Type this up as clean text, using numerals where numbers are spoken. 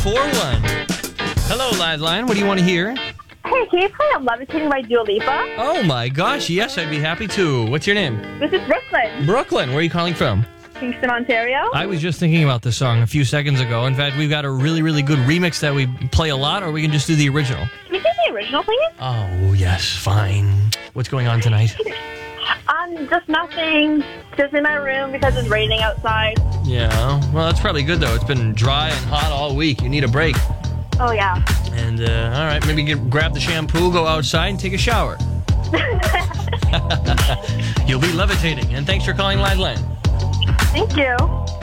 441. Hello, Ladline. What do you want to hear? Hey, can you play I'm Levitating by Dua Lipa? Oh, my gosh. Yes, I'd be happy to. What's your name? This is Brooklyn, Brooklyn. Where are you calling from? Kingston, Ontario. I was just thinking about this song a few seconds ago. In fact, we've got a really, really good remix that we play a lot, or we can just do the original. Can you do the original, please? Oh, yes. Fine. What's going on tonight? Just nothing. Just in my room because it's raining outside. Yeah. Well, that's probably good, though. It's been dry and hot all week. You need a break. Oh, yeah. And, all right, maybe grab the shampoo, go outside, and take a shower. You'll be levitating. And thanks for calling Ladline. Thank you.